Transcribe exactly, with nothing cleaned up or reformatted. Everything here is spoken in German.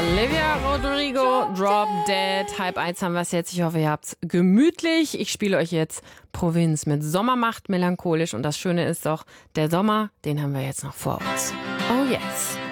Olivia Rodrigo, Drop Dead. Halb eins haben wir es jetzt. Ich hoffe, ihr habt's gemütlich. Ich spiele euch jetzt Provinz mit Sommermacht, melancholisch. Und das Schöne ist doch, der Sommer, den haben wir jetzt noch vor uns. Oh yes.